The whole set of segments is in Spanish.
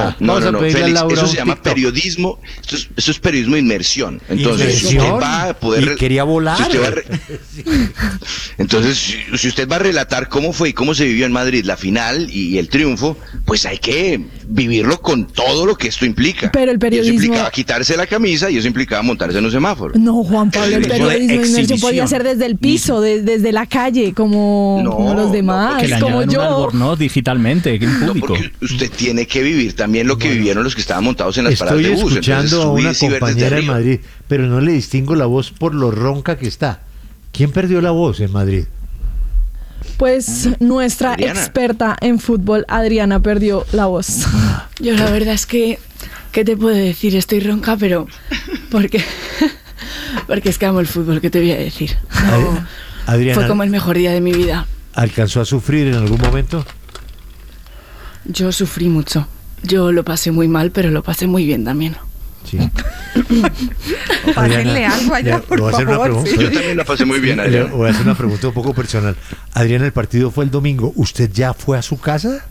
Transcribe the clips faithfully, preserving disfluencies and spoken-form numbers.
Laura. No, Vamos no, a no, pedirle a Félix, Laura eso un se llama TikTok. periodismo, esto es, eso es periodismo de inmersión. Entonces, si ¿Inmersión? usted va a poder... Y re- quería volar. si usted va a re- Entonces, si, si usted va a relatar cómo fue y cómo se vivió en Madrid la final y, y el triunfo, pues hay que vivirlo con todo lo que esto implica. Pero el Y periodismo- eso implicaba quitarse la camisa y eso implicaba montarse en un semáforo. No, Juan Pablo, el Periodismo de periodismo de inmersión exhibición. podía ser desde el piso, de- desde la calle, como, No, como los no, demás, Que le como añadan un yo. albornoz digitalmente, en No, público. porque usted tiene que vivir también lo que vivieron los que estaban montados en las paradas Estoy de bus. escuchando Entonces, a una subirse y ver desde compañera en arriba. Madrid, pero no le distingo la voz por lo ronca que está. ¿Quién perdió la voz en Madrid? Pues nuestra Adriana. experta en fútbol, Adriana, perdió la voz. Yo la verdad es que, ¿qué te puedo decir? Estoy ronca, pero porque, porque es que amo el fútbol, ¿qué te voy a decir? No, Adriana, fue como el mejor día de mi vida. ¿alcanzó a sufrir en algún momento? Yo sufrí mucho. Yo lo pasé muy mal, pero lo pasé muy bien también. Sí. Pásenle algo allá, le- por le voy a hacer una favor, pregunta. sí. Yo también la pasé muy bien, Le Adriana. voy a hacer una pregunta un poco personal. Adriana, el partido fue el domingo. ¿Usted ya fue a su casa?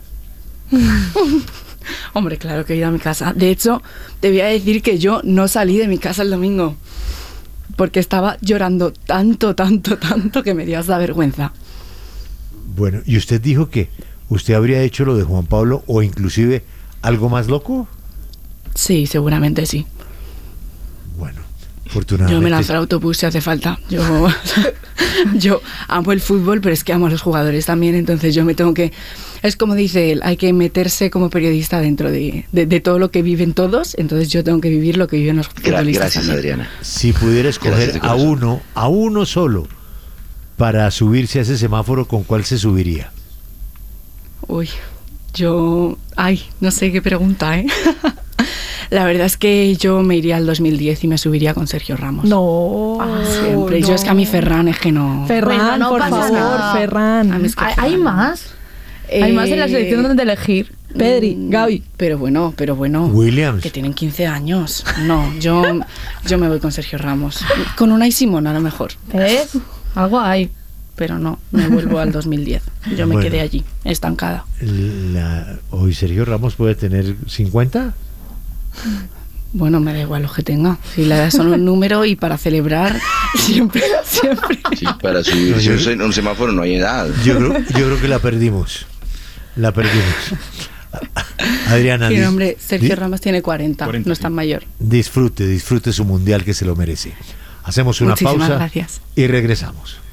Hombre, claro que he ido a mi casa. De hecho, te voy a decir que yo no salí de mi casa el domingo. Porque estaba llorando tanto, tanto, tanto que me dio hasta vergüenza. Bueno, ¿y usted dijo que usted habría hecho lo de Juan Pablo o inclusive algo más loco? Sí, seguramente sí. Bueno, afortunadamente. Yo me lanzo al autobús si hace falta. Yo, yo amo el fútbol, pero es que amo a los jugadores también. Entonces yo me tengo que... Es como dice él, hay que meterse como periodista dentro de, de, de todo lo que viven todos. Entonces yo tengo que vivir lo que viven los Gra- futbolistas Gracias, también. Adriana. Si pudiera escoger Gracias de a corazón. uno, a uno solo, para subirse a ese semáforo, ¿con cuál se subiría? Uy, yo... Ay, no sé qué pregunta, ¿eh? La verdad es que yo me iría al dos mil diez y me subiría con Sergio Ramos. No, Siempre. Yo es que a mi Ferran es que no... Ferran, Bueno, no por pasa favor, nada. Ferran. A mí es que ¿Hay, hay Ferran- más? Eh, Hay más en la selección donde elegir. Pedri, mm, Gavi. Pero bueno, pero bueno. Williams. Que tienen quince años. No, yo, yo me voy con Sergio Ramos. Con Unai Simón a lo mejor. ¿Ves? Algo hay. Pero no, me vuelvo al dos mil diez. Yo me Bueno. quedé allí, estancada. La- hoy Sergio Ramos puede tener cincuenta. Bueno, me da igual lo que tenga. Si la edad es solo un número y para celebrar, siempre, siempre. Sí, para subirse No, a yo- un, un semáforo no hay edad. Yo creo, yo creo que la perdimos. La perdimos. Adriana, Sí, dis- hombre, Sergio di- Ramos tiene cuarenta, cuarenta, no es sí. tan mayor. disfrute, disfrute su mundial que se lo merece. Hacemos una Muchísimas pausa gracias. y regresamos.